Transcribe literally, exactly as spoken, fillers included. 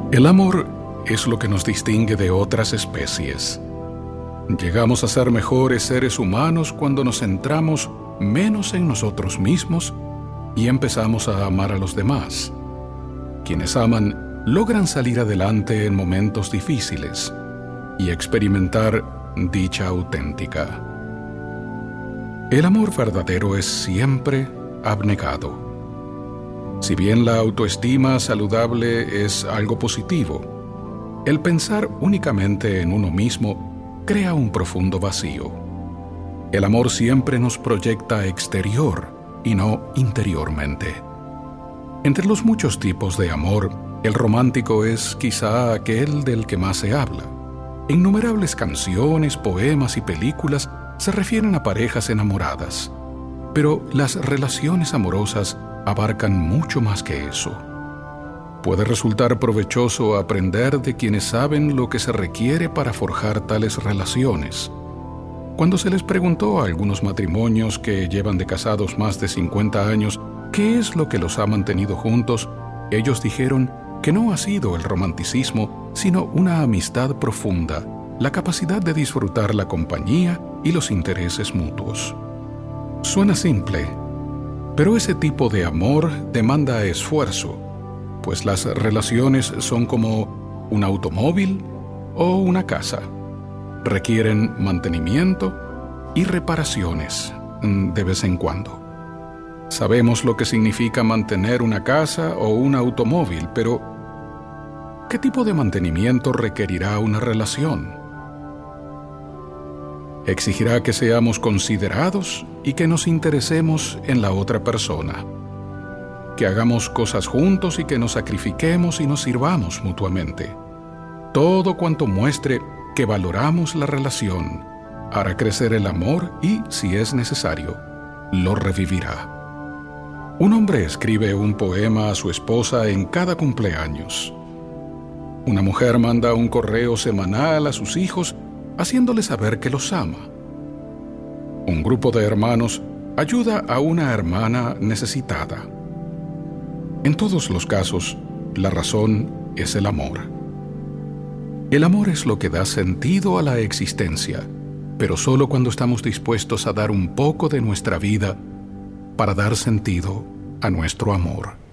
El amor es lo que nos distingue de otras especies. Llegamos a ser mejores seres humanos cuando nos centramos menos en nosotros mismos y empezamos a amar a los demás. Quienes aman logran salir adelante en momentos difíciles y experimentar dicha auténtica. El amor verdadero es siempre abnegado. Si bien la autoestima saludable es algo positivo, el pensar únicamente en uno mismo crea un profundo vacío. El amor siempre nos proyecta exterior y no interiormente. Entre los muchos tipos de amor, el romántico es quizá aquel del que más se habla. Innumerables canciones, poemas y películas se refieren a parejas enamoradas, pero las relaciones amorosas abarcan mucho más que eso. Puede resultar provechoso aprender de quienes saben lo que se requiere para forjar tales relaciones. Cuando se les preguntó a algunos matrimonios que llevan de casados más de cincuenta años qué es lo que los ha mantenido juntos, ellos dijeron que no ha sido el romanticismo, sino una amistad profunda, la capacidad de disfrutar la compañía y los intereses mutuos. Suena simple, pero ese tipo de amor demanda esfuerzo, pues las relaciones son como un automóvil o una casa. Requieren mantenimiento y reparaciones de vez en cuando. Sabemos lo que significa mantener una casa o un automóvil, pero ¿qué tipo de mantenimiento requerirá una relación? Exigirá que seamos considerados y que nos interesemos en la otra persona, que hagamos cosas juntos y que nos sacrifiquemos y nos sirvamos mutuamente. Todo cuanto muestre que valoramos la relación hará crecer el amor y, si es necesario, lo revivirá. Un hombre escribe un poema a su esposa en cada cumpleaños. Una mujer manda un correo semanal a sus hijos haciéndoles saber que los ama. Un grupo de hermanos ayuda a una hermana necesitada. En todos los casos, la razón es el amor. El amor es lo que da sentido a la existencia, pero solo cuando estamos dispuestos a dar un poco de nuestra vida para dar sentido a nuestro amor.